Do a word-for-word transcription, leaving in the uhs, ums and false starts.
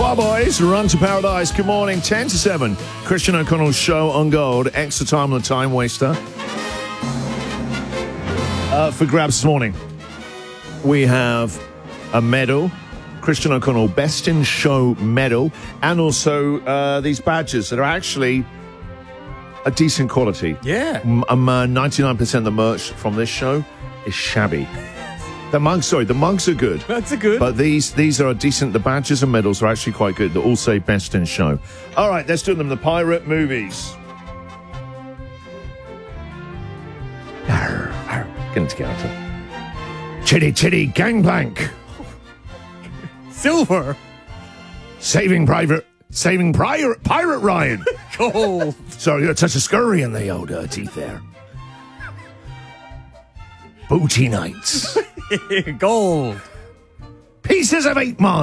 Bar Boys, Run to Paradise. Good morning, ten to seven. Christian O'Connell's show on Gold. Extra time on the time waster. Uh, for grabs this morning, we have a medal. Christian O'Connell Best in Show medal. And also uh, these badges that are actually a decent quality. Yeah. Um, uh, ninety-nine percent of the merch from this show is shabby. The mugs, sorry, the mugs are good. That's a good. But these these are decent. The badges and medals are actually quite good. They all say Best in Show. All right, let's do them. The pirate movies. Arr, arr, get into character. Chitty Chitty Gangplank. Silver. Saving Private. Saving Pirate Pirate Ryan. Gold. Sorry, you got a touch of scurry in the old uh, teeth there. Booty Nights. Gold. Pieces of Eight Mile.